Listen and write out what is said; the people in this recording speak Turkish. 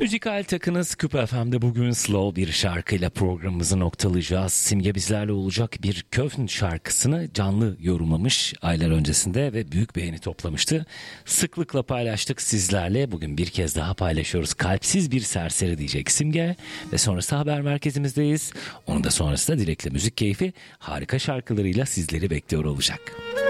Müzikal takınız Küp FM'de bugün slow bir şarkıyla programımızı noktalayacağız. Simge bizlerle olacak bir Köln şarkısını canlı yorumlamış aylar öncesinde ve büyük beğeni toplamıştı. Sıklıkla paylaştık sizlerle. Bugün bir kez daha paylaşıyoruz. Kalpsiz bir serseri diyecek Simge ve sonrası haber merkezimizdeyiz. Onun da sonrasında Dilek'le müzik keyfi harika şarkılarıyla sizleri bekliyor olacak.